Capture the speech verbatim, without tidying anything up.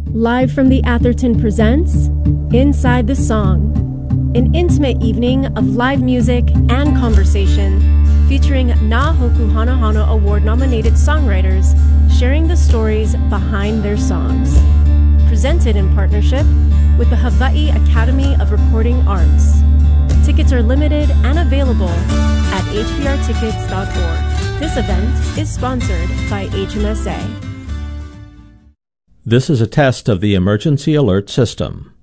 Live from the Atherton presents Inside the Song, an intimate evening of live music and conversation featuring Na Hoku Hana Hana Award-nominated songwriters sharing the stories behind their songs. Presented in partnership with the Hawaii Academy of Recording Arts. Tickets are limited and available at h b r tickets dot org. This event is sponsored by H M S A. This is a test of the emergency alert system.